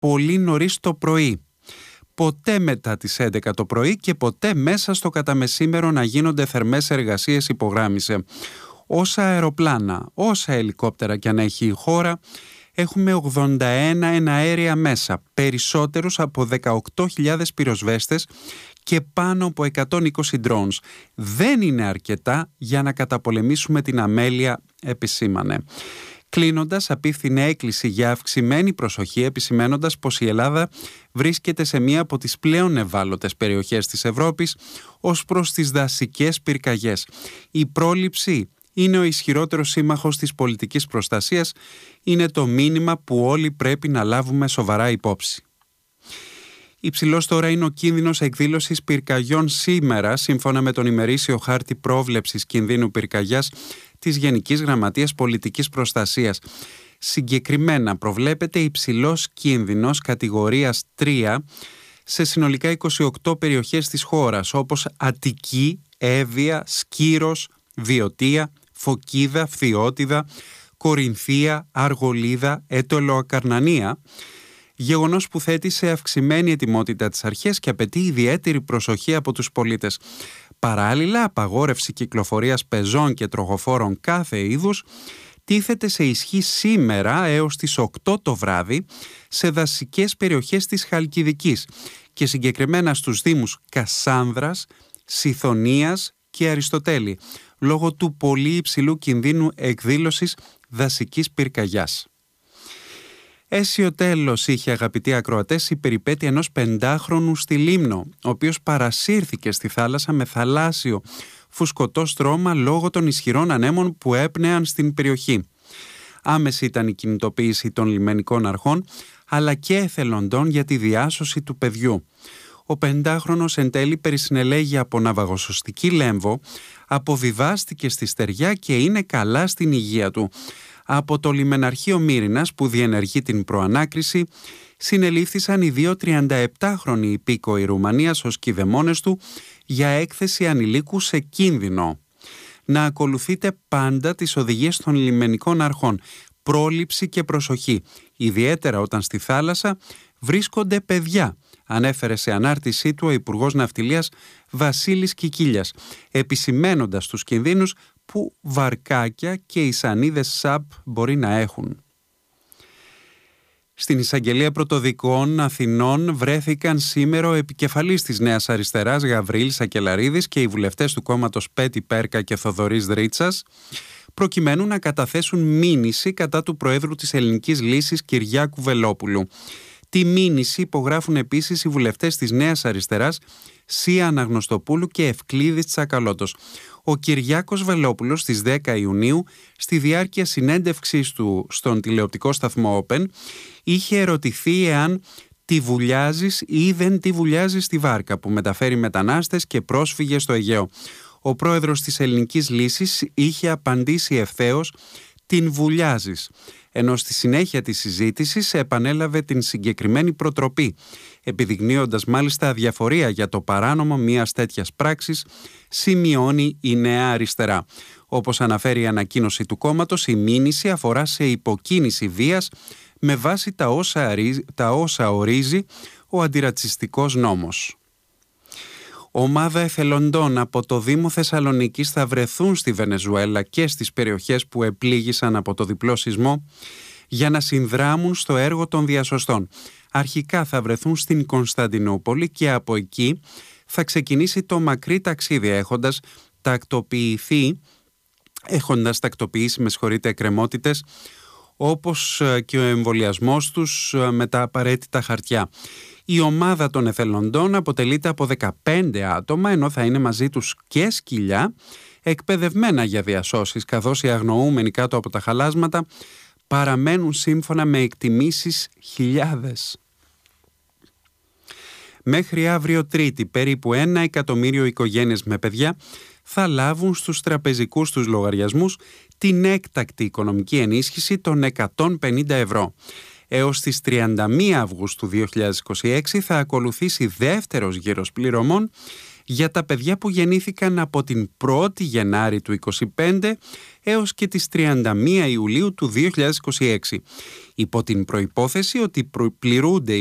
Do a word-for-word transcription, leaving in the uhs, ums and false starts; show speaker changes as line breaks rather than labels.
πολύ νωρίς το πρωί. Ποτέ μετά τις έντεκα το πρωί και ποτέ μέσα στο καταμεσήμερο να γίνονται θερμές εργασίες, υπογράμμισε. Όσα αεροπλάνα, όσα ελικόπτερα κι αν έχει η χώρα, έχουμε ογδόντα ένα εναέρια μέσα, περισσότερους από δεκαοκτώ χιλιάδες πυροσβέστες και πάνω από εκατόν είκοσι drones. Δεν είναι αρκετά για να καταπολεμήσουμε την αμέλεια, επισήμανε. Κλείνοντας, απίφθινε έκκληση για αυξημένη προσοχή, επισημένοντας πως η Ελλάδα βρίσκεται σε μία από τις πλέον ευάλωτες περιοχές της Ευρώπης ως προς τις δασικές πυρκαγιές. Η πρόληψη είναι ο ισχυρότερος σύμμαχος της πολιτικής προστασίας, είναι το μήνυμα που όλοι πρέπει να λάβουμε σοβαρά υπόψη. Υψηλός τώρα είναι ο κίνδυνος εκδήλωσης πυρκαγιών σήμερα, σύμφωνα με τον ημερήσιο χάρτη πρόβλεψης κινδύνου πυρκαγιάς της Γενικής Γραμματείας Πολιτικής Προστασίας. Συγκεκριμένα προβλέπεται υψηλός κίνδυνος κατηγορίας τρία σε συνολικά είκοσι οκτώ περιοχές της χώρας, όπως Αττική, Εύβοια, Σκύρος, Βιωτία, Φωκίδα, Φθιώτιδα, Κορινθία, Αργολίδα, Έτωλο-Ακαρνανία, γεγονός που θέτει σε αυξημένη ετοιμότητα τις αρχές και απαιτεί ιδιαίτερη προσοχή από τους πολίτες. Παράλληλα, απαγόρευση κυκλοφορίας πεζών και τροχοφόρων κάθε είδους τίθεται σε ισχύ σήμερα έως τις οκτώ το βράδυ σε δασικές περιοχές της Χαλκιδικής και συγκεκριμένα στους δήμους Κασάνδρας, Σιθωνίας και Αριστοτέλη, λόγω του πολύ υψηλού κινδύνου εκδήλωσης δασικής πυρκαγιάς. Αίσιο τέλος είχε, αγαπητοί ακροατές, η περιπέτεια ενός πεντάχρονου στη Λίμνο, ο οποίος παρασύρθηκε στη θάλασσα με θαλάσσιο φουσκωτό στρώμα λόγω των ισχυρών ανέμων που έπνεαν στην περιοχή. Άμεση ήταν η κινητοποίηση των λιμενικών αρχών, αλλά και εθελοντών για τη διάσωση του παιδιού. Ο πεντάχρονος εν τέλει περισυνελέγει από ναυαγοσωστική λέμβο, αποβιβάστηκε στη στεριά και είναι καλά στην υγεία του. Από το λιμεναρχείο Μύρινας που διενεργεί την προανάκριση συνελήφθησαν οι δύο τριανταεπτάχρονοι υπήκοοι Ρουμανίας ως κηδεμόνες του για έκθεση ανηλίκου σε κίνδυνο. Να ακολουθείτε πάντα τις οδηγίες των λιμενικών αρχών, πρόληψη και προσοχή, ιδιαίτερα όταν στη θάλασσα βρίσκονται παιδιά, ανέφερε σε ανάρτησή του ο Υπουργός Ναυτιλίας Βασίλης Κικίλιας, επισημένοντας τους κινδύνους που βαρκάκια και οι σανίδες ΣΑΠ μπορεί να έχουν. Στην Εισαγγελία Πρωτοδικών Αθηνών βρέθηκαν σήμερα ο επικεφαλής της Νέας Αριστεράς Γαβρίλης Σακελαρίδης και οι βουλευτές του κόμματος Πέτη Πέρκα και Θοδωρής Δρίτσας, προκειμένου να καταθέσουν μήνυση κατά του Προέδρου της Ελληνικής Λύσης Κυριάκου Βελόπουλου. Τη μήνυση υπογράφουν επίσης οι βουλευτές της Νέας Αριστεράς Σία Αναγνωστοπούλου και Ευκλήδης Τσακαλώτος. Ο Κυριάκος Βελόπουλος στις δέκα Ιουνίου, στη διάρκεια συνέντευξής του στον τηλεοπτικό σταθμό Open, είχε ερωτηθεί εάν τη βουλιάζεις ή δεν τη βουλιάζεις στη βάρκα που μεταφέρει μετανάστες και πρόσφυγες στο Αιγαίο. Ο πρόεδρος της Ελληνικής Λύσης είχε απαντήσει ευθέως «την βουλιάζεις», ενώ στη συνέχεια της συζήτησης επανέλαβε την συγκεκριμένη προτροπή, επιδεικνύοντας μάλιστα αδιαφορία για το παράνομο μιας τέτοιας πράξης, σημειώνει η Νέα Αριστερά. Όπως αναφέρει η ανακοίνωση του κόμματος, η μήνυση αφορά σε υποκίνηση βίας με βάση τα όσα, τα όσα ορίζει ο αντιρατσιστικός νόμος. Ομάδα εθελοντών από το Δήμο Θεσσαλονίκης θα βρεθούν στη Βενεζουέλα και στις περιοχές που επλήγησαν από το διπλό σεισμό για να συνδράμουν στο έργο των διασωστών. Αρχικά θα βρεθούν στην Κωνσταντινούπολη και από εκεί θα ξεκινήσει το μακρύ ταξίδι έχοντας τακτοποιηθεί, έχοντας τακτοποιήσει με συγχωρείτε εκκρεμότητες, όπως και ο εμβολιασμός τους με τα απαραίτητα χαρτιά. Η ομάδα των εθελοντών αποτελείται από δεκαπέντε άτομα, ενώ θα είναι μαζί τους και σκυλιά, εκπαιδευμένα για διασώσεις, καθώς οι αγνοούμενοι κάτω από τα χαλάσματα παραμένουν σύμφωνα με εκτιμήσεις χιλιάδες. Μέχρι αύριο Τρίτη, περίπου ένα εκατομμύριο οικογένειες με παιδιά θα λάβουν στους τραπεζικούς τους λογαριασμούς την έκτακτη οικονομική ενίσχυση των εκατόν πενήντα ευρώ. Έως τις τριάντα μία Αυγούστου δύο χιλιάδες είκοσι έξι θα ακολουθήσει δεύτερος γύρος πληρωμών για τα παιδιά που γεννήθηκαν από την πρώτη Γενάρη του είκοσι πέντε έως και τις τριάντα μία Ιουλίου του δύο χιλιάδες είκοσι έξι, υπό την προϋπόθεση ότι πληρούνται